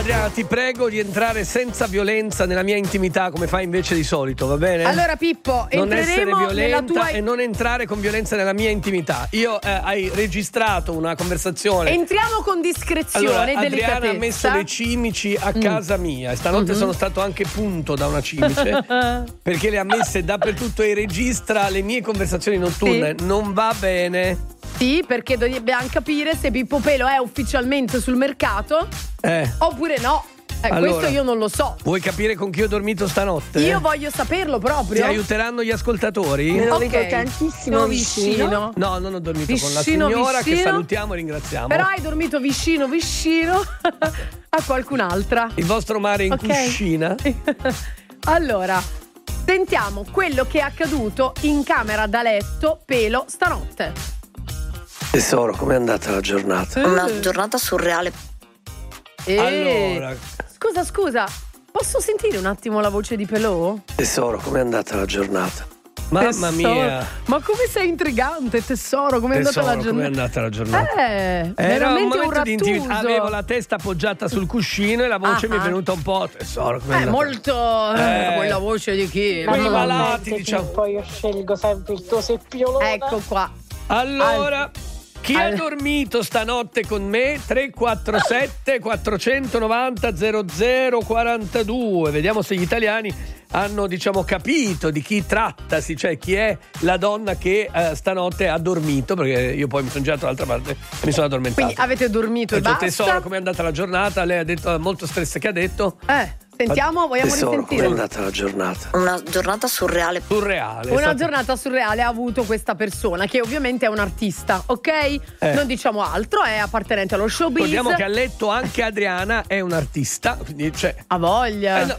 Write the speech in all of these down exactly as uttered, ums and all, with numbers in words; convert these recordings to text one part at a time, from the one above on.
Adriana, ti prego di entrare senza violenza nella mia intimità, come fai invece di solito, va bene? Allora Pippo, non essere entreremo nella violenta tua... e non entrare con violenza nella mia intimità. Io eh, hai registrato una conversazione. Entriamo con discrezione allora, e delicatezza. Adriana ha messo le cimici a casa mm. mia e stanotte mm-hmm. sono stato anche punto da una cimice perché le ha messe dappertutto e registra le mie conversazioni notturne. Sì. Non va bene. Sì, perché dobbiamo capire se Pippo Pelo è ufficialmente sul mercato eh. oppure no. Eh, allora, questo io non lo so. Vuoi capire con chi ho dormito stanotte? Io voglio saperlo proprio. Ti aiuteranno gli ascoltatori? Me lo okay. vedo tantissimo vicino. vicino. No, non ho dormito vicino, con la signora vicino. che salutiamo e ringraziamo. Però hai dormito vicino vicino a qualcun'altra. Il vostro mare in okay. cuscina. Allora, sentiamo quello che è accaduto in camera da letto Pelo stanotte. Tesoro, com'è andata la giornata? Eh. Una giornata surreale. Eh. Allora, scusa, scusa, posso sentire un attimo la voce di Pelò? Tesoro, com'è andata la giornata? Mamma tesoro. mia! Ma come sei intrigante, tesoro? Com'è andata la giornata? Com'è andata la giornata? Eh, Era un momento un di intimità. Avevo la testa appoggiata sul cuscino e la voce ah, mi è venuta un po'. Tesoro, com'è andata? Eh, molto. Eh, quella voce di chi? Quei malati, diciamo. Poi io scelgo sempre il tuo seppiolone. Ecco qua. Allora. Al- Chi ha dormito stanotte con me? tre quattro sette quattrocentonovanta zero zero quarantadue. Vediamo se gli italiani hanno, diciamo, capito di chi trattasi, cioè chi è la donna che uh, stanotte ha dormito, perché io poi mi sono girato dall'altra parte e mi sono addormentato. Quindi avete dormito e basta? Tesoro, com'è andata la giornata? Lei ha detto molto stress che ha detto. Eh. Sentiamo, vogliamo Tesoro, risentire. com'è andata la giornata? Una giornata surreale. Surreale. Una stato... giornata surreale ha avuto questa persona che ovviamente è un artista, ok? Eh. Non diciamo altro, è appartenente allo showbiz. Ricordiamo che ha letto anche Adriana è un artista, quindi cioè... Ha voglia. Eh, no,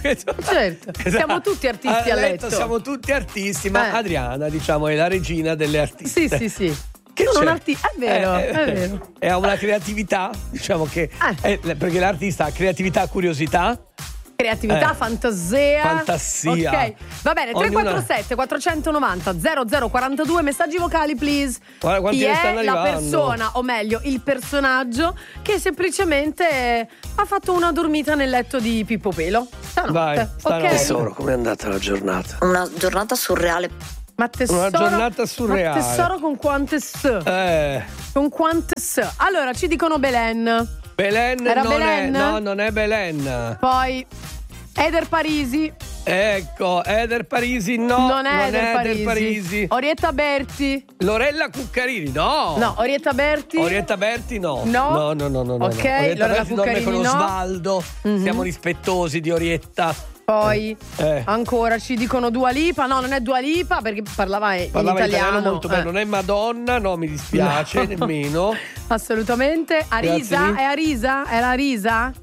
certo, esatto. Siamo tutti artisti a, a letto. letto. Siamo tutti artisti, ma eh. Adriana, diciamo, è la regina delle artiste. Sì, sì, sì. Che non un artista, è vero, eh, è vero. E ha una creatività, diciamo che eh. è, perché l'artista ha creatività, curiosità. Creatività, eh. fantasia. Fantasia. Ok, va bene. tre quattro sette quattrocentonovanta zero zero quarantadue. Messaggi vocali, please. Guarda chi ne è la persona, o meglio, il personaggio che semplicemente ha fatto una dormita nel letto di Pippo Pelo stanotte. Vai, stanotte. Okay. Tesoro, com'è andata la giornata? Una giornata surreale. Ma tesoro, una giornata surreale. Ma tesoro con quante s? Eh. Con quante s? Allora, ci dicono Belen. Belen Era non Belen? è, no, non è Belen. Poi Eder Parisi. Ecco, Eder Parisi no, non è, non Eder, è Parisi. Eder Parisi. Orietta Berti. Lorella Cuccarini, no. No, Orietta Berti. Orietta Berti no. No, no, no, no, no. Ok, no. Orietta Lorella Berti dorme con no. Osvaldo. Mm-hmm. Siamo rispettosi di Orietta. Poi eh. ancora ci dicono Dua Lipa. No, non è Dua Lipa perché parlava in parlava italiano, italiano molto bene. Eh. Non è Madonna, no, mi dispiace, no. nemmeno. Assolutamente. Arisa? È Arisa? Era Arisa?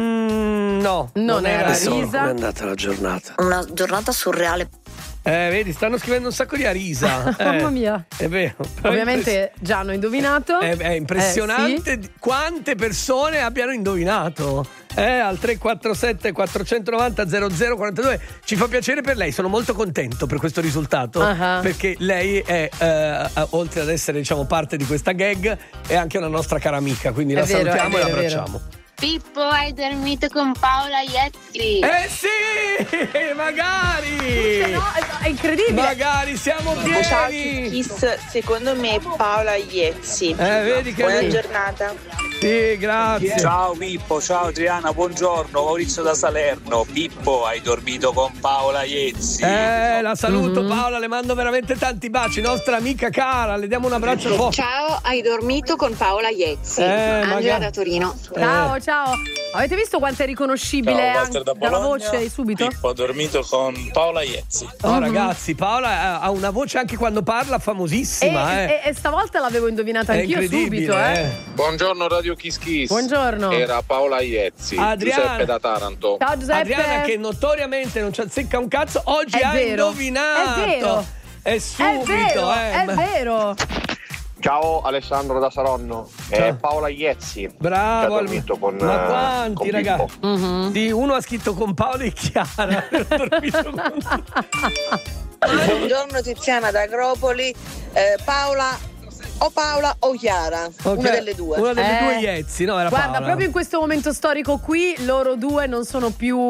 Mm, no, non, non era Arisa. Com'è andata la giornata? Una giornata surreale. Eh, vedi, stanno scrivendo un sacco di Arisa. Eh, Mamma mia. È vero. Ovviamente già hanno indovinato. È, è impressionante eh, sì. quante persone abbiano indovinato. Eh, al tre quattro sette quattrocentonovanta zero zero quarantadue. Ci fa piacere per lei, sono molto contento per questo risultato, uh-huh. perché lei è eh, oltre ad essere, diciamo, parte di questa gag, è anche una nostra cara amica, quindi è la vero, salutiamo vero, e la abbracciamo. Pippo, hai dormito con Paola Iezzi? Eh sì, magari! No, è incredibile. Magari siamo pieni. Ciao Kiss, secondo me Paola Iezzi. Eh, vedi che buona lui... giornata. Sì, grazie. Ciao Pippo, ciao Adriana, buongiorno, Maurizio da Salerno. Pippo, hai dormito con Paola Iezzi? Eh, la saluto mm-hmm. Paola, le mando veramente tanti baci, nostra amica cara, le diamo un abbraccio forte. Ciao, hai dormito con Paola Iezzi. Eh, Angela magari... da Torino. Ciao, eh. ciao. Avete visto quanto è riconoscibile ciao, anche da dalla voce subito? Pippo, ho dormito con Paola Iezzi. Oh, mm-hmm. ragazzi, Paola ha una voce anche quando parla famosissima. E, eh. e, e stavolta l'avevo indovinata è anch'io subito. Eh. Eh. Buongiorno Radio Kiss Kiss. Buongiorno. Era Paola Iezzi. Adriana. Giuseppe da Taranto. Ciao Giuseppe. Adriana che notoriamente non ci azzecca un cazzo, oggi è ha vero. indovinato. È vero. È subito, è vero, eh. È vero. Ciao Alessandro da Saronno, è Paola Iezzi. Bravo, ha dormito con, ma quanti con ragazzi? Mm-hmm. Sì, uno ha scritto con Paola e Chiara. con... Buongiorno Tiziana da Agropoli. Eh, Paola o Paola o Chiara, Ok, una delle due. Una delle Eh, due Iezzi, no? Era Guarda, Paola. proprio in questo momento storico qui, loro due non sono più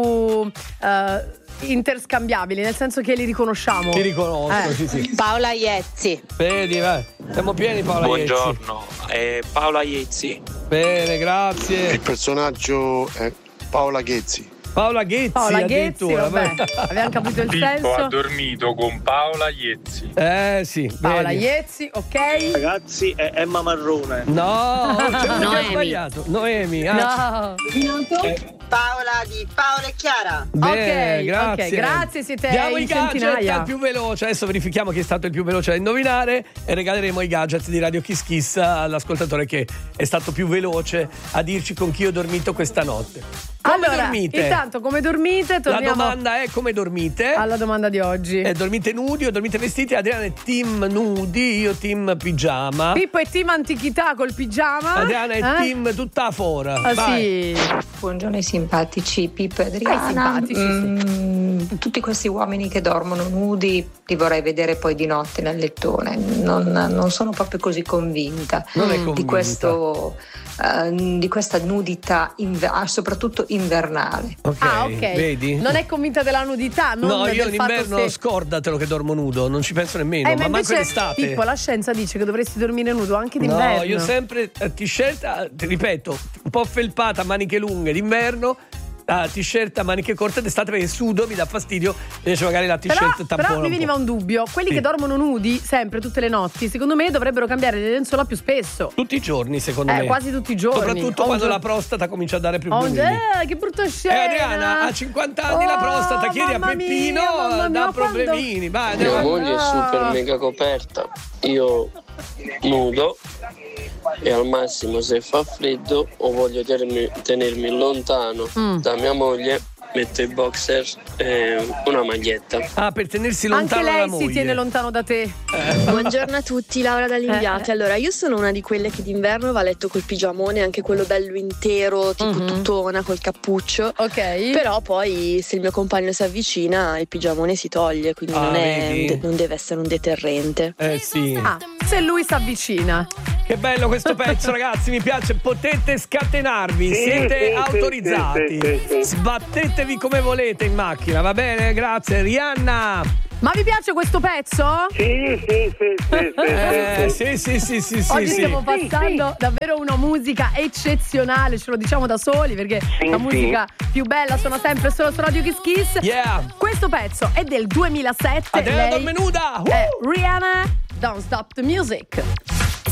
eh, interscambiabili, nel senso che li riconosciamo. Ti riconosco, Eh. sì, sì. Paola Iezzi. Vedi, vai. Siamo pieni, Paola Iezzi. Buongiorno, è Paola Iezzi. Bene, grazie. Il personaggio è Paola Ghezzi. Paola Ghezzi, Paola Ghezzi, addirittura. vabbè, abbiamo capito il senso. dormito con Paola Iezzi. Eh sì, Paola vedi. Iezzi, ok? Ragazzi, è Emma Marrone. No, c'è uno che ha Noemi. sbagliato. Noemi, ah, No. Paola di Paola e Chiara. bene, Ok, grazie. ok, grazie, siete Diamo in i gadget centinaia. al più veloce. Adesso verifichiamo chi è stato il più veloce a indovinare e regaleremo i gadget di Radio Kiss Kiss all'ascoltatore che è stato più veloce a dirci con chi ho dormito questa notte. Come Allora, dormite? intanto, come dormite? La Torniamo domanda è come dormite? alla domanda di oggi. Eh, dormite nudi o dormite vestiti? Adriana è team nudi, io team pigiama. Pippo è team antichità col pigiama. Adriana è Eh? team tutta fora. Ah, Vai. sì. Buongiorno ai simpatici Pippo e Adriana. Ai simpatici, sì. Mm, tutti questi uomini che dormono nudi li vorrei vedere poi di notte nel lettone. Non, non sono proprio così convinta, Non è di, convinta. questo, eh, di questa nudità, inver- ah, soprattutto invernale. Ok, Ah, ok. vedi? Non è convinta della nudità, non No, io del in fatto inverno se... scordatelo che dormo nudo, non ci penso nemmeno, Eh, ma, ma manco in invece, estate. Pippo, la scienza dice che dovresti dormire nudo anche d'inverno. No, io sempre eh, t-shirt, eh, ti ripeto, un po' felpata, maniche lunghe d'inverno, ah, t-shirt a maniche corte d'estate perché sudo, mi dà fastidio, invece magari la Però, t-shirt tampona però mi un veniva po'. un dubbio. Quelli Sì. che dormono nudi sempre, tutte le notti, secondo me dovrebbero cambiare le lenzuola più spesso. Tutti i giorni, secondo Eh, me. quasi tutti i giorni. Soprattutto Ho un quando gio- la prostata comincia a dare più Ho un- brumini. Eh, che brutta Eh, scena. Adriana, a cinquanta anni la Oh, prostata, chiedi a mamma Peppino, mia, mamma mia, dà quando- problemini. Vai, Mia andiamo. moglie è super mega coperta, io nudo e al massimo se fa freddo o voglio tenermi, tenermi lontano Mm. da mia moglie metto i boxer e una maglietta. Ah, per tenersi Anche lontano dalla lei moglie. si tiene lontano da te. Buongiorno a tutti, Laura dall'Inviate. Eh. Allora, io sono una di quelle che d'inverno va a letto col pigiamone, anche quello bello intero, tipo Mhm. tutona, col cappuccio. Ok. Però poi se il mio compagno si avvicina, il pigiamone si toglie, quindi Ah, non, è vedi? un de- non deve essere un deterrente. Eh sì. Ah, se lui si avvicina. Che bello questo pezzo, ragazzi, mi piace. Potete scatenarvi, Sì, siete sì, sì, autorizzati. sì, sì, sì. Sbattetevi come volete in macchina, va bene? Grazie. Rihanna. Ma vi piace questo pezzo? Sì, sì, sì, sì, sì, Eh, sì, sì. sì, sì, sì, sì, sì, Oggi sì. stiamo passando davvero una musica eccezionale, ce lo diciamo da soli perché Sì, la sì. musica più bella suona sempre solo su Radio Kiss Kiss. Yeah. Questo pezzo è del duemilasette. Adriana lei dorme nuda. è Uh! Rihanna, Don't Stop the Music.